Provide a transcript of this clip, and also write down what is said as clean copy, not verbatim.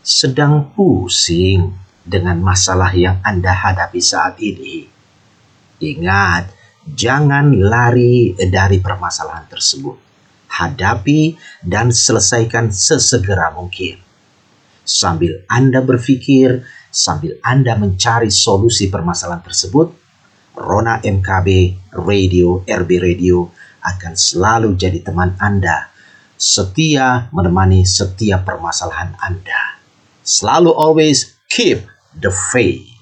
sedang pusing dengan masalah yang Anda hadapi saat ini, ingat, jangan lari dari permasalahan tersebut. Hadapi dan selesaikan sesegera mungkin. Sambil Anda berpikir, sambil Anda mencari solusi permasalahan tersebut, Rona MKB Radio, RB Radio akan selalu jadi teman Anda, setia menemani setiap permasalahan Anda. Selalu always keep the faith.